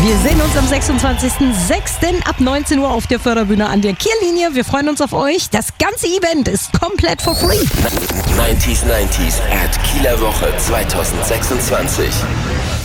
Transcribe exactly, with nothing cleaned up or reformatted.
Wir sehen uns am sechsundzwanzigsten sechsten ab neunzehn Uhr auf der Förderbühne an der Kiellinie. Wir freuen uns auf euch. Das ganze Event ist komplett for free. neunzig neunzig at Kieler Woche zwanzig sechsundzwanzig.